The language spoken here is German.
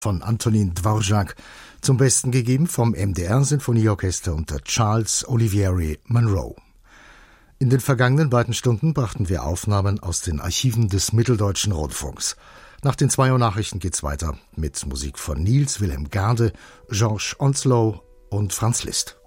von Antonin Dvorak, zum Besten gegeben vom MDR-Sinfonieorchester unter Charles Olivieri Monroe. In den vergangenen beiden Stunden brachten wir Aufnahmen aus den Archiven des Mitteldeutschen Rundfunks. Nach den 2 Uhr Nachrichten geht's weiter mit Musik von Niels Wilhelm Gade, Georges Onslow und Franz Liszt.